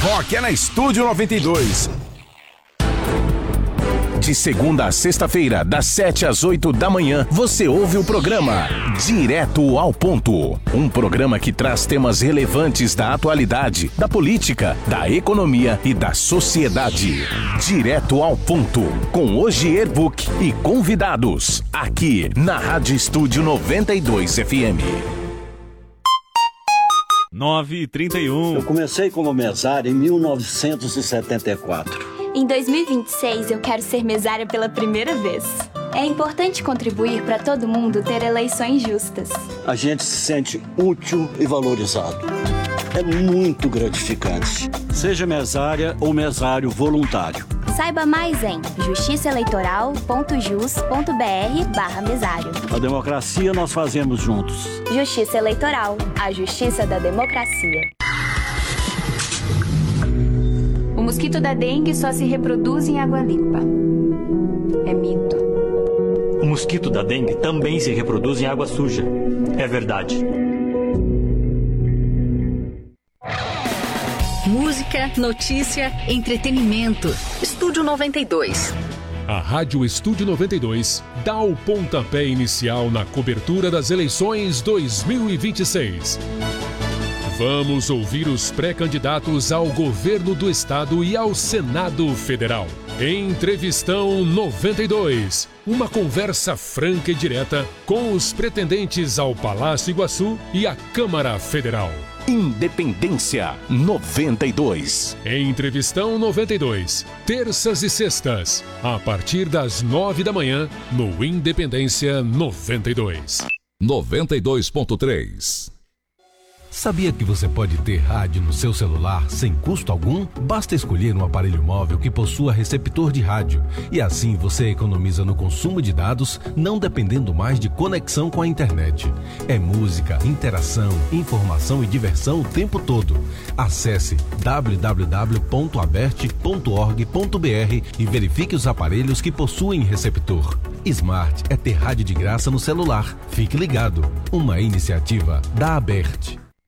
rock é na Estúdio 92. De segunda a sexta-feira, das 7 às 8 da manhã, você ouve o programa Direto ao Ponto. Um programa que traz temas relevantes da atualidade, da política, da economia e da sociedade. Direto ao Ponto, com Ogier Book e convidados, aqui na Rádio Estúdio 92 FM. 9h31. Eu comecei como mesário em 1974. Em 2026, eu quero ser mesária pela primeira vez. É importante contribuir para todo mundo ter eleições justas. A gente se sente útil e valorizado. É muito gratificante. Seja mesária ou mesário voluntário. Saiba mais em justiçaeleitoral.jus.br/mesário. A democracia nós fazemos juntos. Justiça Eleitoral, a justiça da democracia. O mosquito da dengue só se reproduz em água limpa. É mito. O mosquito da dengue também se reproduz em água suja. É verdade. Música, notícia, entretenimento. Estúdio 92. A Rádio Estúdio 92 dá o pontapé inicial na cobertura das eleições 2026. Vamos ouvir os pré-candidatos ao governo do estado e ao Senado Federal. Entrevistão 92. Uma conversa franca e direta com os pretendentes ao Palácio Iguaçu e à Câmara Federal. Independência 92. Entrevistão 92. Terças e sextas, a partir das 9 da manhã, no Independência 92. 92.3. Sabia que você pode ter rádio no seu celular sem custo algum? Basta escolher um aparelho móvel que possua receptor de rádio e assim você economiza no consumo de dados, não dependendo mais de conexão com a internet. É música, interação, informação e diversão o tempo todo. Acesse www.aberte.org.br e verifique os aparelhos que possuem receptor. Smart é ter rádio de graça no celular. Fique ligado. Uma iniciativa da Aberte.